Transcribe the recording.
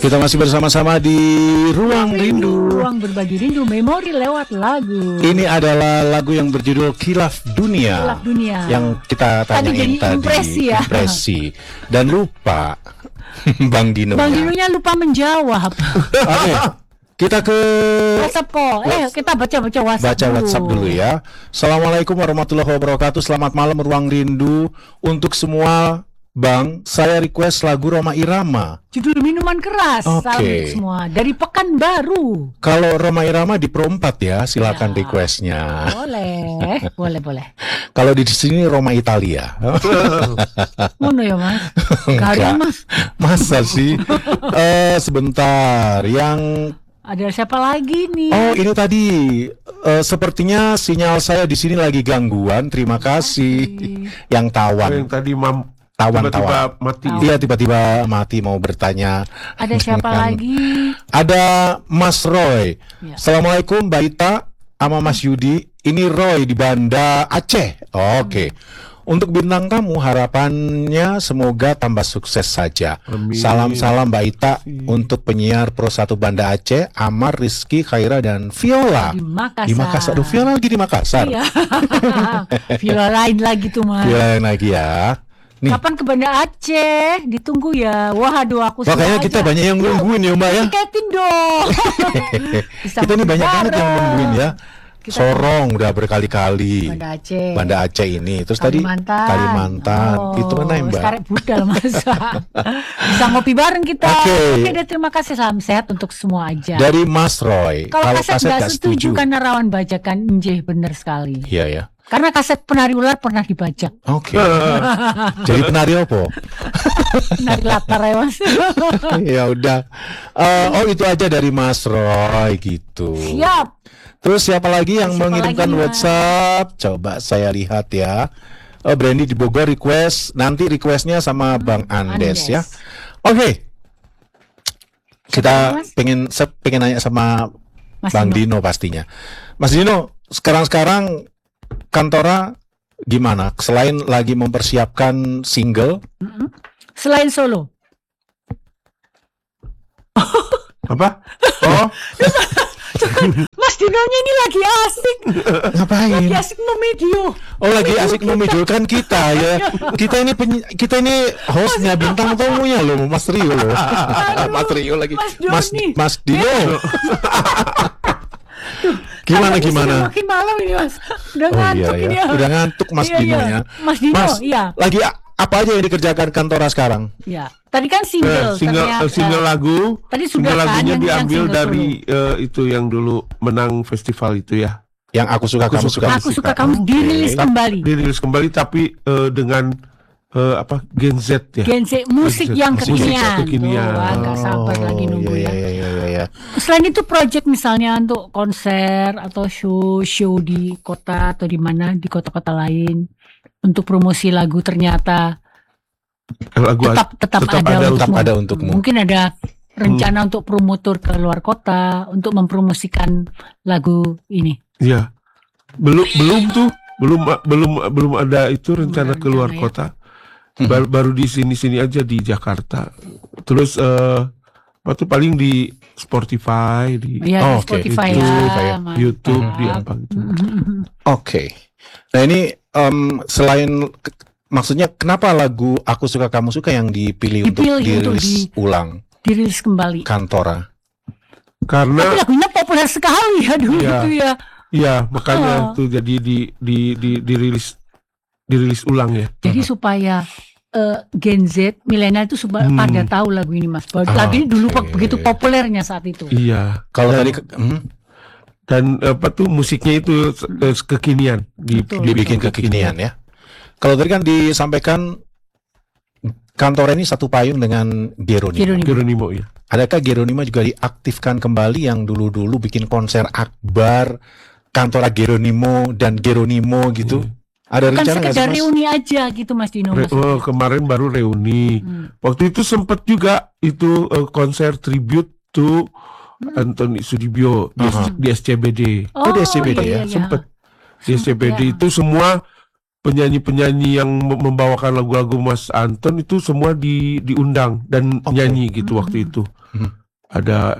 Kita masih bersama-sama di Ruang Rindu. Ruang berbagi rindu memori lewat lagu. Ini adalah lagu yang berjudul Khilaf Dunia. Khilaf Dunia. Yang kita tanyain tadi. Impresi ya. Impresi. Dan lupa Bang Dino. Bang Dinonya lupa menjawab. Oke. Kita ke WhatsApp kok. Kita baca WhatsApp. Baca WhatsApp dulu ya. Assalamualaikum warahmatullahi wabarakatuh. Selamat malam Ruang Rindu. Untuk semua Bang, saya request lagu Rhoma Irama. Judul minuman keras. Salam semua dari Pekanbaru. Kalau Rhoma Irama di Pro 4 ya, silakan requestnya. Boleh. Kalau di sini Rhoma Italia. Mono ya Mas. Enggak. Mas. Masa sih? Sebentar, yang ada siapa lagi nih? Oh, ini tadi sepertinya sinyal saya di sini lagi gangguan. Terima kasih. Yang tawan. Yang tadi tiba-tiba mati. Iya, tiba-tiba mati mau bertanya. Ada siapa lagi? Ada Mas Roy. Ya. Assalamualaikum Mbak Ita sama Mas Yudi. Ini Roy di Banda Aceh. Oke. Untuk bintang tamu harapannya semoga tambah sukses saja. Amin. Salam-salam Mbak Ita untuk penyiar Pro 1 Banda Aceh, Amar, Rizky, Khaira dan Viola. Di Makassar. Aduh, Viola lagi di Makassar. Iya. Viola lain lagi tuh Mas. Viola lain lagi ya. Nih. Kapan ke Banda Aceh? Ditunggu ya. Waduh, aku makanya kita banyak yang nungguin ya Mbak ya. Tiketin dong. Kita ini banyak banget yang nungguin ya. Sorong udah berkali-kali. Banda Aceh ini. Terus Kalimantan. Itu mana Mbak? Sekarang budal masa. Bisa ngopi bareng kita. Oke deh, terima kasih. Salam sehat untuk semua aja. Dari Mas Roy. Kalau kaset gak setuju karena rawan bajakan. Bener sekali. Iya ya. Karena kaset penari ular pernah dibajak. Oke. Jadi penari apa? Penari latar ya Mas. Ya udah. Oh itu aja dari Mas Roy gitu. Siap. Terus siapa lagi yang mengirimkan WhatsApp? Coba saya lihat ya. Brandy di Bogor request. Nanti requestnya sama Bang Andes ya. Oke. Kita pengen nanya sama Bang Dino pastinya. Mas Dino, sekarang Kantora gimana? Selain lagi mempersiapkan single, selain solo. Apa? Oh, Mas Dinonya ini lagi asik. Ngapain? Lagi asik memedio. Oh, lagi asik memedio kan kita ya. Kita ini hostnya bintang tamunya loh, Mas Rio loh. Mas Rio lagi. Mas Dino. Gimana? Makin malam ini Mas. Udah ngantuk ini ya. Udah ngantuk Mas Dino ya. Mas Dino, iya. Lagi apa aja yang dikerjakan Kantora sekarang? Ya. Tadi kan single lagu. Tadi sudah single lagunya kan diambil dari itu yang dulu menang festival itu ya. Yang aku suka kamu dirilis kembali tapi dengan Gen Z ya. Gen Z musik yang kekinian. Gak sabar lagi nunggu ya. Selain itu project misalnya untuk konser atau show di kota atau di mana di kota-kota lain untuk promosi lagu ternyata tetap ada untukmu. Mungkin ada rencana untuk promotor ke luar kota untuk mempromosikan lagu ini. Iya. Belum ada itu rencana ke luar kota. Baru di sini aja di Jakarta. Terus waktu paling di Spotify Spotify YouTube di apa gitu. Oke. Nah ini selain maksudnya kenapa lagu Aku Suka Kamu Suka yang dipilih untuk dirilis ulang? Dirilis kembali. Kantora. Karena tapi lagunya populer sekali ya dulu itu ya. Iya, makanya tuh jadi dirilis ulang ya. Jadi supaya Gen Z, milenial itu pada tahu lagu ini Mas. Lagu ini dulu begitu populernya saat itu. Iya. Kalau tadi dan musiknya itu kekinian, dibikin kekinian ya. Kalau tadi kan disampaikan Kantora ini satu payung dengan Geronimo ya. Adakah Geronimo juga diaktifkan kembali yang dulu bikin konser akbar Kantora Geronimo dan Geronimo gitu? Ada bukan rencana sekedar reuni aja gitu Mas Dino. Kemarin baru reuni. Waktu itu sempat juga itu konser tribute to Anthony Sudibyo di SCBD. Di SCBD ya. Sempat di SCBD itu semua penyanyi-penyanyi yang membawakan lagu-lagu Mas Anton itu semua diundang dan nyanyi gitu waktu itu. Ada